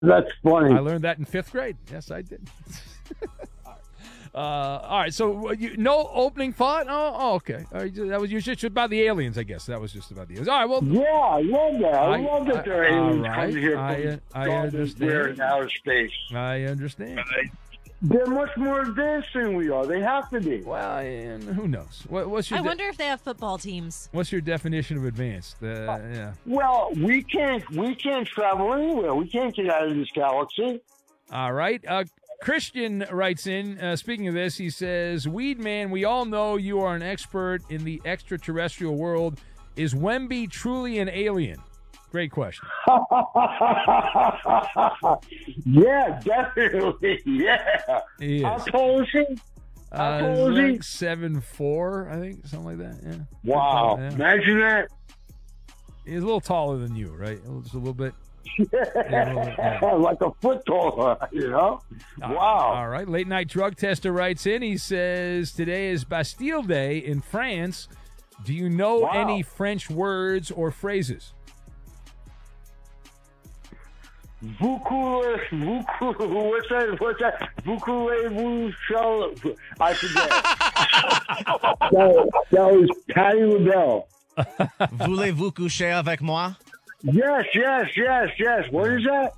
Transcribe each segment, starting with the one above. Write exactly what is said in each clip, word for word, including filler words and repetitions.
That's funny. I learned that in fifth grade. Yes, I did. uh, all right, so you, no opening thought? Oh, oh okay. All right, that was just about the aliens, I guess. That was just about the aliens. All right, well. Yeah, I love that. I, I love that there are aliens right. coming here I, from I understand. in outer space. I understand. They're much more advanced than we are. They have to be. Well, and who knows? What, what's your? I de- wonder if they have football teams. What's your definition of advanced? Uh, yeah. Well, we can't. We can't travel anywhere. We can't get out of this galaxy. All right. Uh, Christian writes in. Uh, speaking of this, he says, "Weed man, we all know you are an expert in the extraterrestrial world. Is Wemby truly an alien?" Great question. Yeah, definitely. Yeah. He is. How tall is he? How Uh, tall is he? like seven four, I think, something like that. Yeah. Wow. Yeah. Imagine that. He's a little taller than you, right? Just a little bit. Yeah, a little bit, yeah. Like a foot taller, you know? Wow. All right. Late night drug tester writes in. He says, today is Bastille Day in France. Do you know Wow. any French words or phrases? Beaucoup, beaucoup, what's that? What's that? Beaucoup, vous shall. I forget. that, that was Patty LaBelle. Voulez-vous coucher avec moi? Yes, yes, yes, yes. What is that?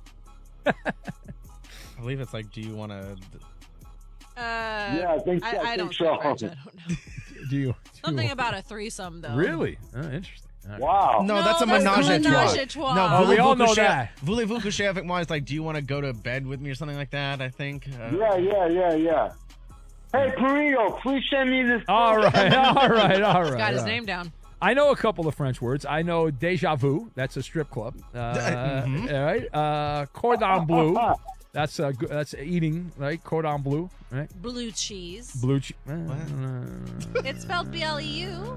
I believe it's like, do you want to... Uh, Yeah, I think, I, I I think don't so. speak French. I don't know. Do you? Something about a threesome, though. Really? Oh, interesting. All right. Wow. No, No, that's a that's menage a a trois. menage a trois. No, Oh, we all know voulez-vous coucher- that. Voulez-vous coucher avec moi is like, do you want to go to bed with me or something like that, I think. Uh, Yeah, yeah, yeah, yeah. Hey, Perito, please send me this. All right. All right. All right. Got his all right. name down. I know a couple of French words. I know déjà vu. That's a strip club. Uh, Mhm. All right. Uh, cordon bleu. That's uh, g- that's eating, right? Cordon bleu, right? Blue cheese. Blue cheese. It's spelled B L E U.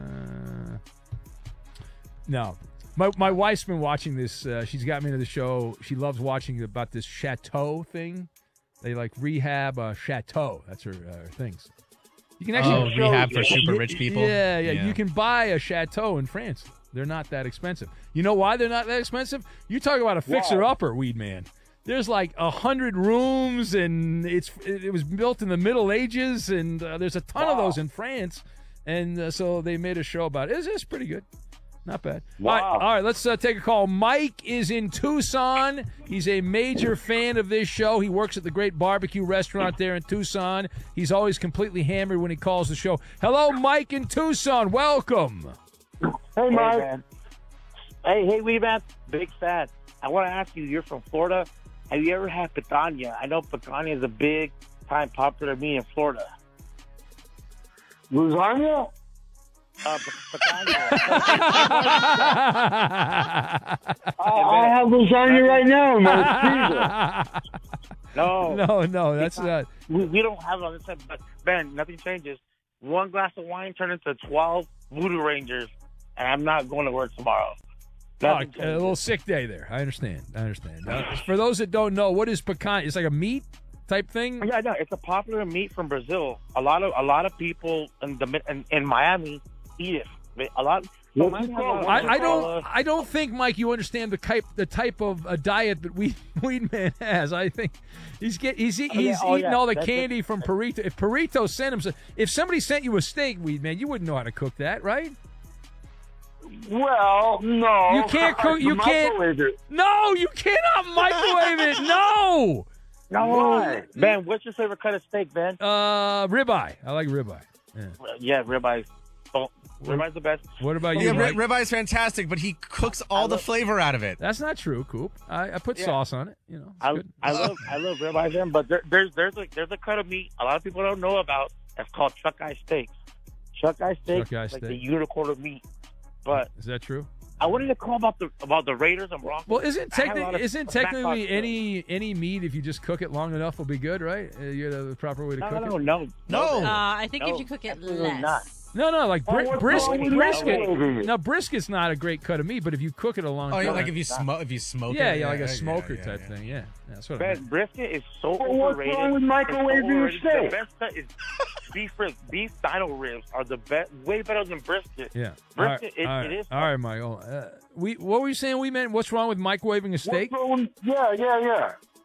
No. My my wife's been watching this. Uh, she's got me into the show. She loves watching about this chateau thing. They like rehab a chateau. That's her uh, things. You can actually Oh, rehab for super rich people? Yeah, yeah, Yeah. You can buy a chateau in France. They're not that expensive. You know why they're not that expensive? You talk about a fixer-upper, weed man. There's like a hundred rooms, and it's it, it was built in the Middle Ages, and uh, there's a ton of Wow. those in France, and uh, so they made a show about it. It's, it's pretty good, not bad. Wow. All right, all right, let's uh, take a call. Mike is in Tucson. He's a major fan of this show. He works at the Great Barbecue Restaurant there in Tucson. He's always completely hammered when he calls the show. Hello, Mike in Tucson. Welcome. Hey, Hey, Mike. man. Hey, hey, Wee Man. Big fan. I want to ask you, you're from Florida. Have you ever had picanha? I know picanha is a big time popular meat in Florida. Lasagna? Uh, p- picanha. I, I have lasagna right now in my freezer. no, No, no, that's not. we, we don't have it on this side. But, Ben, nothing changes. One glass of wine turned into twelve Voodoo Rangers, and I'm not going to work tomorrow. Oh, Nothing a changes. little sick day there. I understand. I understand. Uh, for those that don't know, what is pecan? It's like a meat type thing. Yeah, no, it's a popular meat from Brazil. A lot of a lot of people in the in, in Miami eat it. A lot. What's Miami it has a lot of I, what I they call, don't. uh, I don't think, Mike, you understand the type the type of a diet that Weed Weed Man has. I think he's get he's eat, Oh, yeah, he's oh, eating yeah, all the that's candy from Perito. If Perito sent him, some- if somebody sent you a steak, Weed Man, you wouldn't know how to cook that, right? Well, no. You can't cook- you The can't- microwave it. No, you cannot microwave it. No. No, Why? Ben, what's your favorite cut of steak, Ben? Uh, ribeye. I like ribeye. Yeah. Yeah, ribeye. Oh, ribeye's the best. What about Yeah, you, ri- Mike? ribeye is fantastic, but he cooks all the love- flavor out of it. That's not true, Coop. I, I put Yeah. sauce on it. You know, it's I, good. I love I love ribeye, Ben, but there, there's there's a there's a cut of meat a lot of people don't know about. That's called chuck eye steaks. Chuck eye steak, Chuck eye is like steak. the unicorn of meat. But Is that true? I wanted to call about the about the Raiders and Broncos. Well, isn't I had a lot technically of isn't back technically pocket any any meat if you just cook it long enough will be good, right? Uh, you know the proper way to No, cook no, it. no, No. Uh, I think No, if you cook it absolutely less. not. No, no, like bri- Oh, what's bris- wrong with brisket. microwaving it? Now brisket's not a great cut of meat, but if you cook it a long Oh, yeah, time, like if you smoke, if you smoke yeah, it. yeah, like a yeah, smoker yeah, type yeah. thing. Yeah, that's what I Ben, meant. brisket is so Well, what's overrated. wrong with It's microwaving so your overrated. steak? The best cut is beef ribs. Beef dino ribs are the best, way better than brisket. Yeah. All right, Brisket, it- all right, it is- all right, Michael. Uh, we what were you saying? We meant what's wrong with microwaving a steak? What's wrong with- Yeah, yeah, yeah.